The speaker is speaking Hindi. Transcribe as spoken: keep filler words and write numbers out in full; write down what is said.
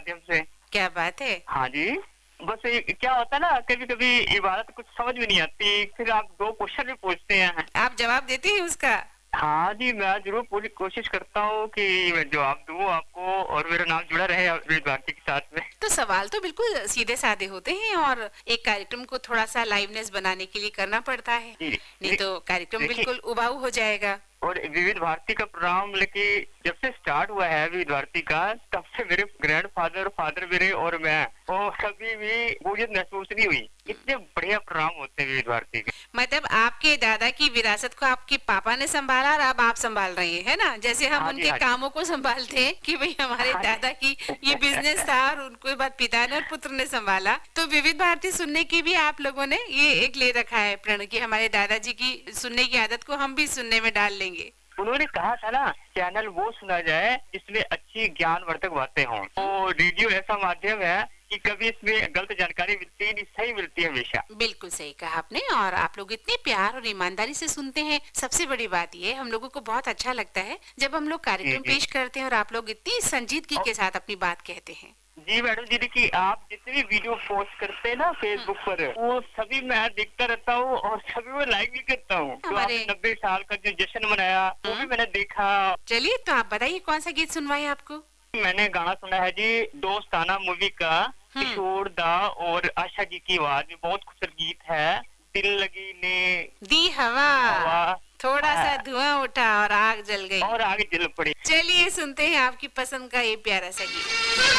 माध्यम से। क्या बात है। हाँ जी, बस ये क्या होता है ना, कभी-कभी इबारत कुछ समझ में नहीं आती, फिर आप दो क्वेश्चन भी पूछते हैं। आप जवाब देते हैं उसका? हाँ जी, मैं ज़रूर पूरी कोशिश करता हूँ कि मैं जवाब दूँ आपको और मेरा नाम जुड़ा रहे विविध भारती के साथ में। तो सवाल तो बिल्कुल सीधे-साधे होते हैं और एक कार्यक्रम को थोड़ा-सा लाइवनेस बनाने के लिए करना पड़ता है, जी, नहीं जी, तो कार्यक्रम देखिए बिल्कुल उबाऊ हो जाएगा। और विविध भारती का प्रोग्राम लेके जब से स्टार्ट हुआ है विविध भारती का, तब से मेरे ग्रैंडफ़ादर, फादर मेरे और मैं, वो कभी भी बोरियत महसूस नहीं हुई। इतने बढ़िया प्रोग्राम होते हैं विविध भारती के। मतलब आपके दादा की विरासत को आपके पापा ने संभाला और अब आप संभाल रहे हैं, है ना? जैसे हम हाँ जी, उनके हाँ जी। कामों को संभालते हैं कि भई हमारे हाँ दादा की ये बिज़नेस था और उनको बाद पिता ने और पुत्र ने संभाला। तो विविध भारती सुनने की भी आप लोगों ने ये एक ले रखा है प्रण कि हमारे दादाजी की सुनने की आदत को हम भी सुनने में डाल लेंगे। उन्होंने कहा था ना, चैनल वो सुना जाए जिसमें अच्छी ज्ञानवर्धक बातें हों। तो रेडियो ऐसा माध्यम है कि कभी इसमें गलत जानकारी मिलती ही नहीं, सही मिलती है हमेशा। बिल्कुल सही कहा आपने और आप लोग इतने प्यार और ईमानदारी से सुनते हैं। सबसे बड़ी बात ये हम लोगों को बहुत अच्छा लगता है जब हम लोग जी, कार्यक्रम जी। पेश करते हैं और आप लोग इतनी संजीदगी औ के साथ अपनी बात कहते हैं। जी मैडम जी, देखिए आप जितने भी वीडियो पोस्ट करते हैं ना फेसबुक पर, वो सभी मैं देखता रहता हूँ और सभी में लाइक भी करता हूँ। तो आपने हमारे नब्बे साल का जो जश्न मनाया, वो भी मैंने देखा। चलिए तो आप बताइए कौन सा गीत सुनवाए आपको? मैंने गाना सुना है जी दोस्ताना मूवी का, हम्म। किशोर दा और आशा जी की आवाज में, बहुत खूबसूरत गीत है। दिल लगी ने दी हवा, हवा थोड़ा सा हाँ, धुआं उठा और आग जल गई। और आगे जल पड़ी। चलिए सुनते हैं आपकी पसंद का ये प्यारा सा गीत।